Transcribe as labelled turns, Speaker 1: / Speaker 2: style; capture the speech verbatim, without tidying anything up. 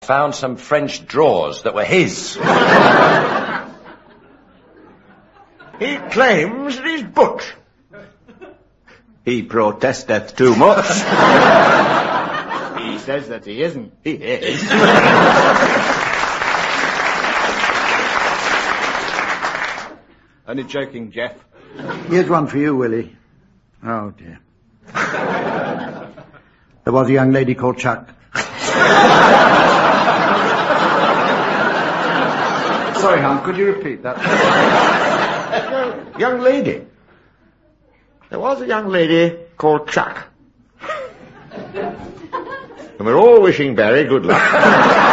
Speaker 1: found some French drawers that were his.
Speaker 2: He claims that he's butch.
Speaker 3: He protesteth too much. He says that he isn't. He is. Only joking, Jeff.
Speaker 4: Here's one for you, Willie. Oh, dear. There was a young lady called Chuck.
Speaker 3: Sorry, Hum, could you repeat that?
Speaker 2: Young, young lady. There was a young lady called Chuck. And we're all wishing Barry good luck.